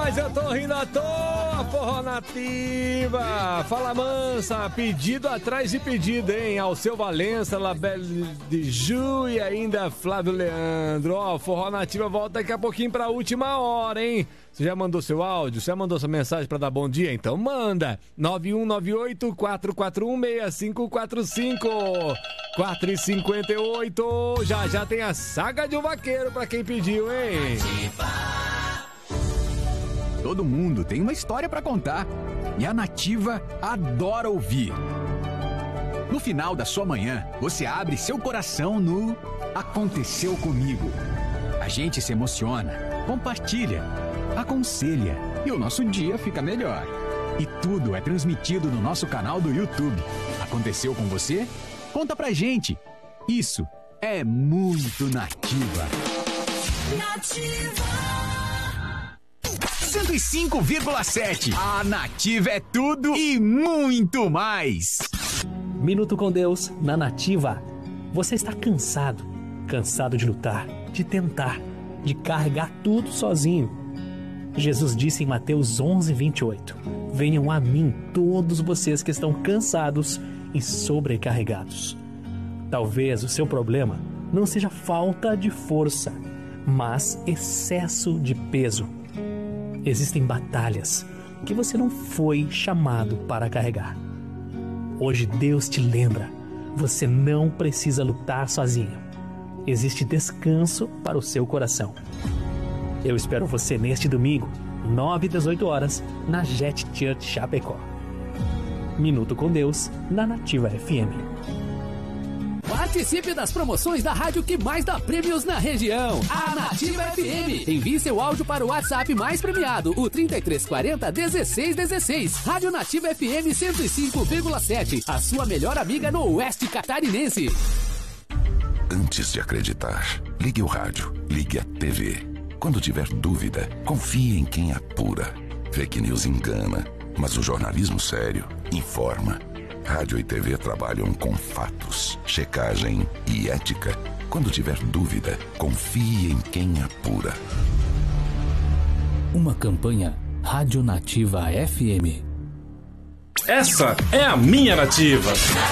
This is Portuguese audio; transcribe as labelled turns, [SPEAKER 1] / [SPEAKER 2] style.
[SPEAKER 1] Mas eu tô rindo à toa, Forró Nativa. Fala mansa, pedido atrás de pedido, hein? Alceu Valença, Labelle de Ju e ainda Flávio Leandro. Ó, Forró Nativa volta daqui a pouquinho pra última hora, hein? Você já mandou seu áudio? Você já mandou sua mensagem pra dar bom dia? Então manda! 9198-441-6545 4h58. Já tem a saga de um vaqueiro pra quem pediu, hein?
[SPEAKER 2] Todo mundo tem uma história pra contar e a Nativa adora ouvir. No final da sua manhã, você abre seu coração no Aconteceu Comigo. A gente se emociona, compartilha, aconselha e o nosso dia fica melhor. E tudo é transmitido no nosso canal do YouTube. Aconteceu com você? Conta pra gente. Isso é muito Nativa. Nativa 105,7. A Nativa é tudo e muito mais.
[SPEAKER 3] Minuto com Deus na Nativa. Você está cansado de lutar, de tentar, de carregar tudo sozinho. Jesus disse em Mateus 11:28: venham a mim todos vocês que estão cansados e sobrecarregados. Talvez o seu problema não seja falta de força, mas excesso de peso. Existem batalhas que você não foi chamado para carregar. Hoje Deus te lembra, você não precisa lutar sozinho. Existe descanso para o seu coração. Eu espero você neste domingo, 9 e 18 horas, na Jet Church Chapecó. Minuto com Deus, na Nativa FM.
[SPEAKER 4] Participe das promoções da rádio que mais dá prêmios na região. A Nativa FM. Envie seu áudio para o WhatsApp mais premiado, o 3340-1616. Rádio Nativa FM 105,7. A sua melhor amiga no Oeste Catarinense.
[SPEAKER 5] Antes de acreditar, ligue o rádio, ligue a TV. Quando tiver dúvida, confie em quem apura. Fake news engana, mas o jornalismo sério informa. Rádio e TV trabalham com fatos, checagem e ética. Quando tiver dúvida, confie em quem apura.
[SPEAKER 6] Uma campanha Rádio Nativa FM.
[SPEAKER 7] Essa é a minha Nativa.